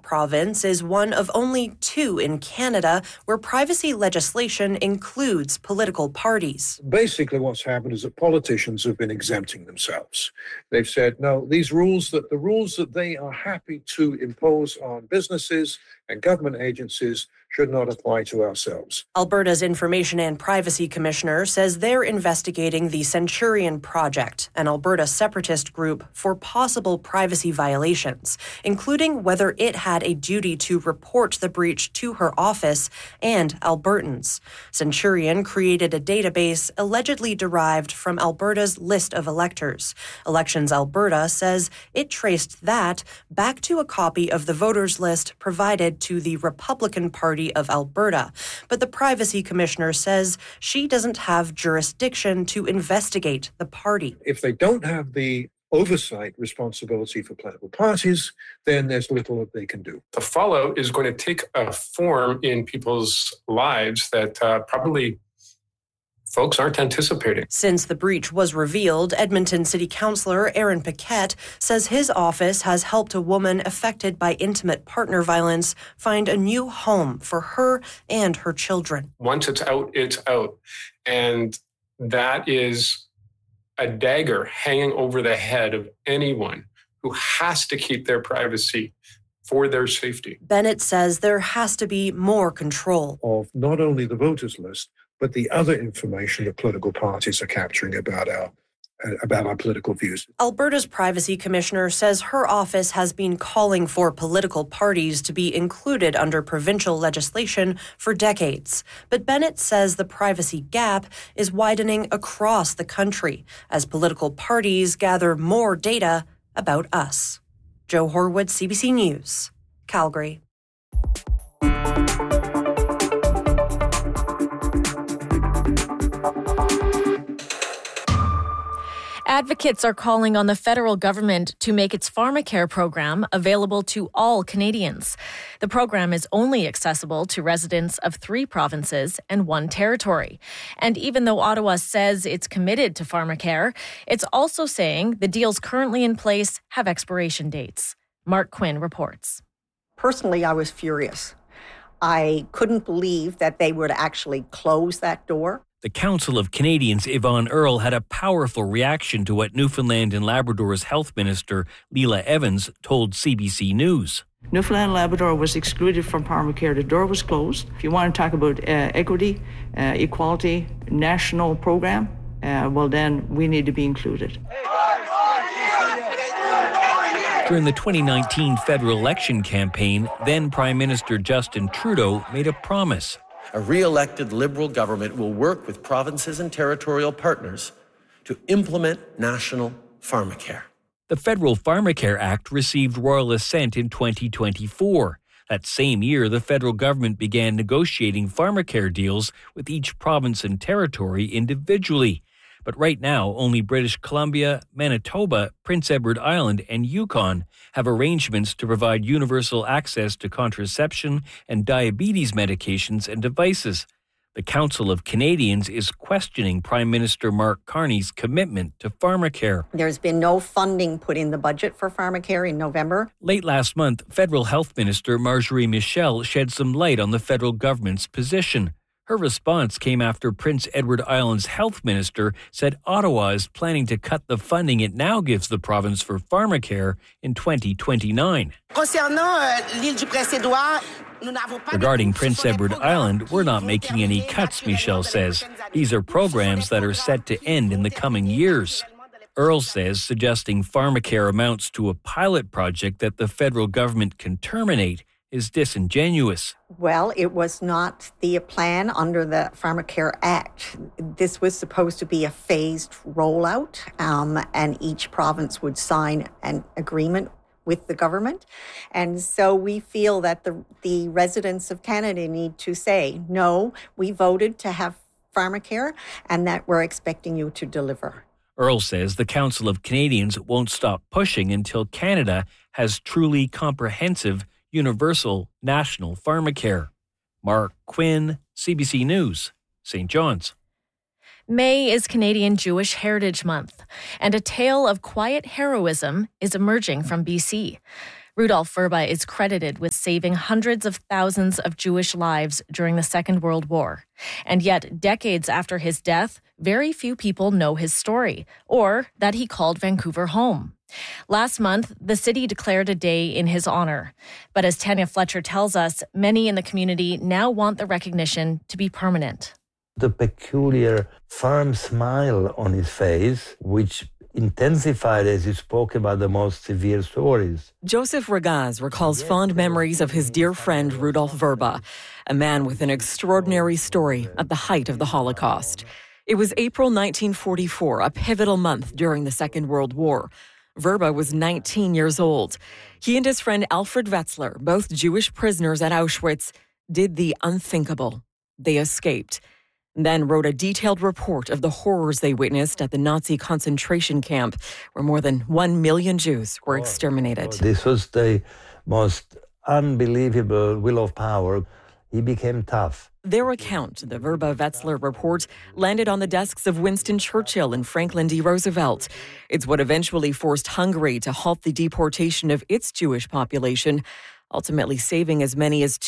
province is one of only 2 in Canada where privacy legislation includes political parties. Basically, what's happened is that politicians have been exempting themselves. They've said, no, the rules that they are happy to impose on businesses and government agencies should not apply to ourselves. Alberta's Information and Privacy Commissioner says they're investigating the Centurion Project, an Alberta separatist group, for possible privacy violations, including whether it had a duty to report the breach to her office and Albertans. Centurion created a database allegedly derived from Alberta's list of electors. Elections Alberta says it traced that back to a copy of the voters list provided to the Republican Party of Alberta, but the Privacy Commissioner says she doesn't have jurisdiction to investigate the party. If they don't have the oversight responsibility for political parties, then there's little that they can do. The fallout is going to take a form in people's lives that probably folks aren't anticipating. Since the breach was revealed, Edmonton City Councillor Aaron Paquette says his office has helped a woman affected by intimate partner violence find a new home for her and her children. Once it's out, it's out. And that is a dagger hanging over the head of anyone who has to keep their privacy for their safety. Bennett says there has to be more control of not only the voters list, but the other information that political parties are capturing about our political views. Alberta's Privacy Commissioner says her office has been calling for political parties to be included under provincial legislation for decades. But Bennett says the privacy gap is widening across the country as political parties gather more data about us. Jo Horwood, CBC News, Calgary. Advocates are calling on the federal government to make its PharmaCare program available to all Canadians. The program is only accessible to residents of 3 provinces and 1 territory. And even though Ottawa says it's committed to PharmaCare, it's also saying the deals currently in place have expiration dates. Mark Quinn reports. Personally, I was furious. I couldn't believe that they would actually close that door. The Council of Canadians, Yvonne Earle, had a powerful reaction to what Newfoundland and Labrador's Health Minister, Leela Evans, told CBC News. Newfoundland and Labrador was excluded from PharmaCare. The door was closed. If you want to talk about equity, equality, national program, well then we need to be included. During the 2019 federal election campaign, then Prime Minister Justin Trudeau made a promise. A re-elected Liberal government will work with provinces and territorial partners to implement national PharmaCare. The Federal PharmaCare Act received royal assent in 2024. That same year, the federal government began negotiating PharmaCare deals with each province and territory individually. But right now, only British Columbia, Manitoba, Prince Edward Island, and Yukon have arrangements to provide universal access to contraception and diabetes medications and devices. The Council of Canadians is questioning Prime Minister Mark Carney's commitment to PharmaCare. There's been no funding put in the budget for PharmaCare in November. Late last month, Federal Health Minister Marjorie Michel shed some light on the federal government's position. Her response came after Prince Edward Island's health minister said Ottawa is planning to cut the funding it now gives the province for PharmaCare in 2029. Regarding Prince Edward Island, we're not making any cuts, Michel says. These are programs that are set to end in the coming years. Earle says suggesting PharmaCare amounts to a pilot project that the federal government can terminate is disingenuous. Well, it was not the plan under the PharmaCare Act. This was supposed to be a phased rollout, and each province would sign an agreement with the government. And so we feel that the residents of Canada need to say, no, we voted to have PharmaCare and that we're expecting you to deliver. Earle says the Council of Canadians won't stop pushing until Canada has truly comprehensive universal national PharmaCare. Mark Quinn, CBC News, St. John's. May is Canadian Jewish Heritage Month, and a tale of quiet heroism is emerging from BC. Rudolf Vrba is credited with saving hundreds of thousands of Jewish lives during the Second World War. And yet, decades after his death, very few people know his story, or that he called Vancouver home. Last month, the city declared a day in his honor. But as Tanya Fletcher tells us, many in the community now want the recognition to be permanent. The peculiar, firm smile on his face, which intensified as he spoke about the most severe stories. Joseph Ragaz recalls fond memories of his dear friend Rudolf Vrba, a man with an extraordinary story at the height of the Holocaust. It was April 1944, a pivotal month during the Second World War. Vrba was 19 years old. He and his friend Alfred Wetzler, both Jewish prisoners at Auschwitz, did the unthinkable. They escaped, then wrote a detailed report of the horrors they witnessed at the Nazi concentration camp, where more than 1 million Jews were exterminated. This was the most unbelievable will of power. He became tough. Their account, the Vrba-Wetzler report, landed on the desks of Winston Churchill and Franklin D. Roosevelt. It's what eventually forced Hungary to halt the deportation of its Jewish population, ultimately saving as many as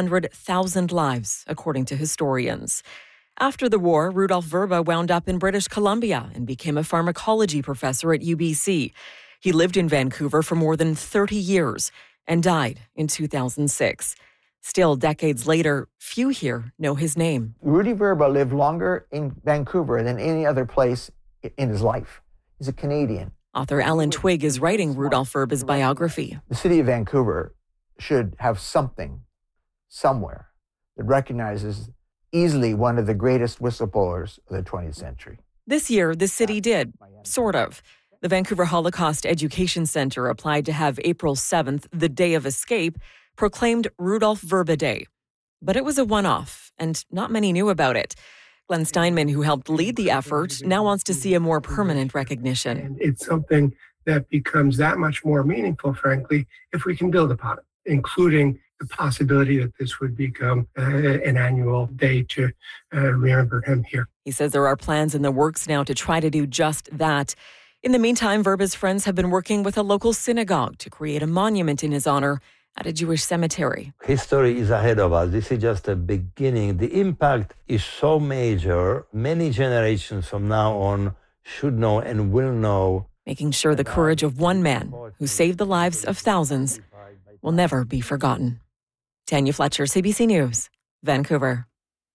200,000 lives, according to historians. After the war, Rudolf Vrba wound up in British Columbia and became a pharmacology professor at UBC. He lived in Vancouver for more than 30 years and died in 2006. Still, decades later, few here know his name. Rudy Vrba lived longer in Vancouver than any other place in his life. He's a Canadian. Author Alan Twigg is writing Rudolf Vrba's biography. The city of Vancouver should have something, somewhere, that recognizes easily one of the greatest whistleblowers of the 20th century. This year, the city did, sort of. The Vancouver Holocaust Education Center applied to have April 7th, the day of escape, proclaimed Rudolf Vrba Day. But it was a one-off, and not many knew about it. Glenn Steinman, who helped lead the effort, now wants to see a more permanent recognition. And it's something that becomes that much more meaningful, frankly, if we can build upon it, including the possibility that this would become an annual day to remember him here. He says there are plans in the works now to try to do just that. In the meantime, Vrba's friends have been working with a local synagogue to create a monument in his honor at a Jewish cemetery. History is ahead of us. This is just a beginning. The impact is so major. Many generations from now on should know and will know. Making sure the courage of one man who saved the lives of thousands will never be forgotten. Tanya Fletcher, CBC News, Vancouver.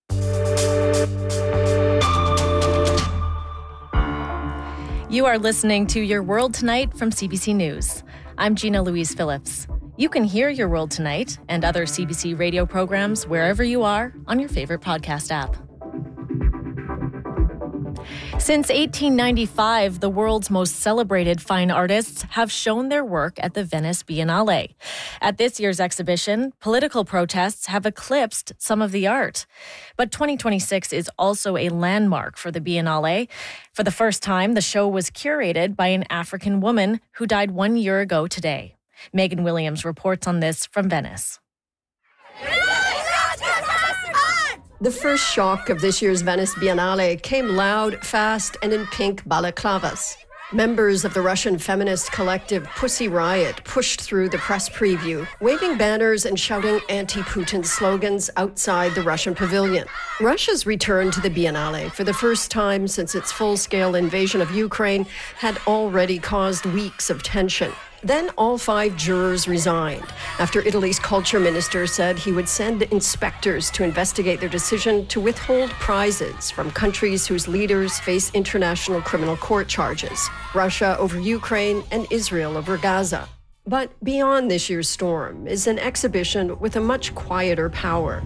You are listening to Your World Tonight from CBC News. I'm Gina Louise Phillips. You can hear Your World Tonight and other CBC radio programs wherever you are on your favorite podcast app. Since 1895, the world's most celebrated fine artists have shown their work at the Venice Biennale. At this year's exhibition, political protests have eclipsed some of the art. But 2026 is also a landmark for the Biennale. For the first time, the show was curated by an African woman who died 1 year ago today. Megan Williams reports on this from Venice. The first shock of this year's Venice Biennale came loud, fast, and in pink balaclavas. Members of the Russian feminist collective Pussy Riot pushed through the press preview, waving banners and shouting anti-Putin slogans outside the Russian pavilion. Russia's return to the Biennale for the first time since its full-scale invasion of Ukraine had already caused weeks of tension. Then all 5 jurors resigned after Italy's culture minister said he would send inspectors to investigate their decision to withhold prizes from countries whose leaders face international criminal court charges, Russia over Ukraine and Israel over Gaza. But beyond this year's storm is an exhibition with a much quieter power.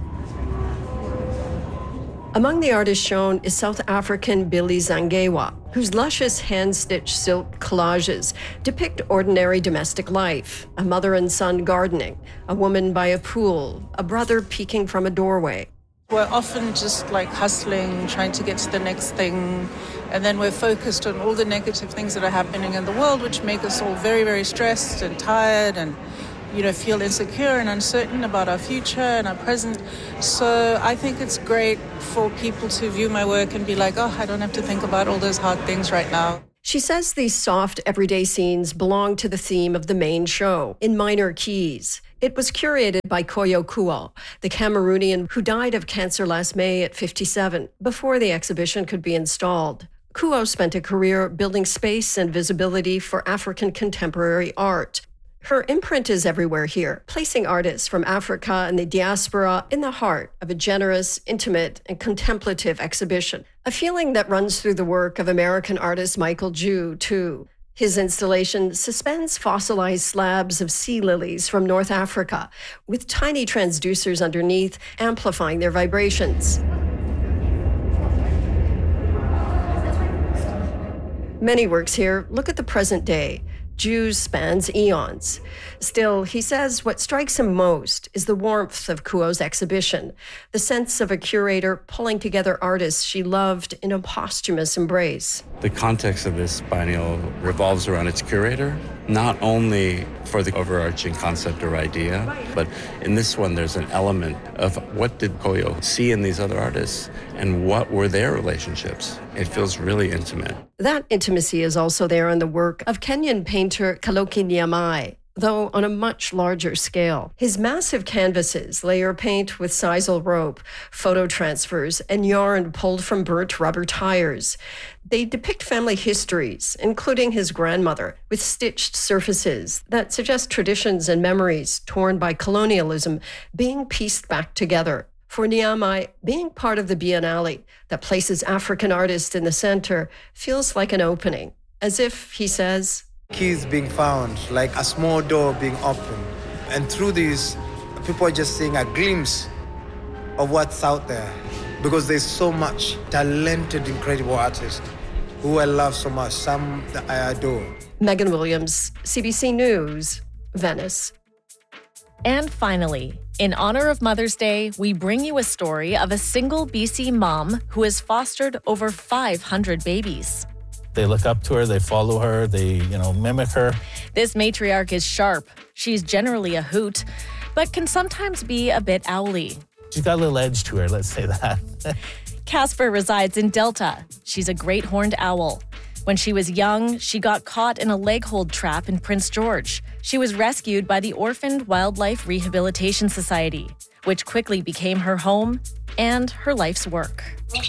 Among the artists shown is South African Billy Zangewa, whose luscious hand-stitched silk collages depict ordinary domestic life, a mother and son gardening, a woman by a pool, a brother peeking from a doorway. We're often just like hustling, trying to get to the next thing, and then we're focused on all the negative things that are happening in the world, which make us all very, very stressed and tired and feel insecure and uncertain about our future and our present. So I think it's great for people to view my work and be like, oh, I don't have to think about all those hard things right now. She says these soft, everyday scenes belong to the theme of the main show, in minor keys. It was curated by Koyo Kuo, the Cameroonian who died of cancer last May at 57, before the exhibition could be installed. Kuo spent a career building space and visibility for African contemporary art. Her imprint is everywhere here, placing artists from Africa and the diaspora in the heart of a generous, intimate, and contemplative exhibition, a feeling that runs through the work of American artist Michael Ju, too. His installation suspends fossilized slabs of sea lilies from North Africa, with tiny transducers underneath amplifying their vibrations. Many works here look at the present day. Ju's spans eons. Still, he says what strikes him most is the warmth of Kuo's exhibition, the sense of a curator pulling together artists she loved in a posthumous embrace. The context of this biennial revolves around its curator, not only for the overarching concept or idea, but in this one there's an element of what did Koyo see in these other artists and what were their relationships. It feels really intimate. That intimacy is also there in the work of Kenyan painter Kaloki Nyamai, though on a much larger scale. His massive canvases layer paint with sisal rope, photo transfers, and yarn pulled from burnt rubber tires. They depict family histories, including his grandmother, with stitched surfaces that suggest traditions and memories torn by colonialism being pieced back together. For Nyamai, being part of the Biennale that places African artists in the center feels like an opening, as if, he says, keys being found, like a small door being opened. And through these, people are just seeing a glimpse of what's out there, because there's so much talented, incredible artists who I love so much, some that I adore. Megan Williams, CBC News, Venice. And finally, in honor of Mother's Day, we bring you a story of a single BC mom who has fostered over 500 babies. They look up to her, they follow her, they, mimic her. This matriarch is sharp. She's generally a hoot, but can sometimes be a bit owly. She's got a little edge to her, let's say that. Casper resides in Delta. She's a great horned owl. When she was young, she got caught in a leg hold trap in Prince George. She was rescued by the Orphaned Wildlife Rehabilitation Society, which quickly became her home and her life's work.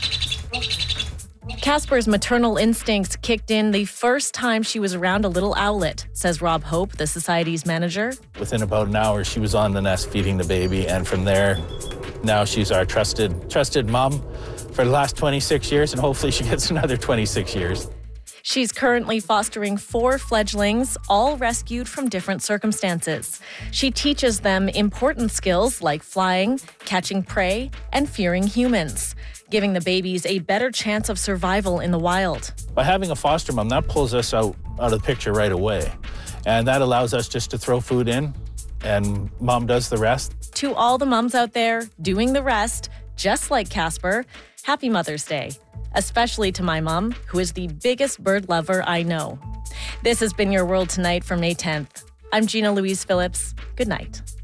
Casper's maternal instincts kicked in the first time she was around a little owlet, says Rob Hope, the society's manager. Within about an hour, she was on the nest feeding the baby, and from there, now she's our trusted mom for the last 26 years, and hopefully she gets another 26 years. She's currently fostering 4 fledglings, all rescued from different circumstances. She teaches them important skills like flying, catching prey, and fearing humans, giving the babies a better chance of survival in the wild. By having a foster mom, that pulls us out of the picture right away. And that allows us just to throw food in, and mom does the rest. To all the moms out there doing the rest, just like Casper, happy Mother's Day. Especially to my mom, who is the biggest bird lover I know. This has been Your World Tonight from May 10th. I'm Gina Louise Phillips. Good night.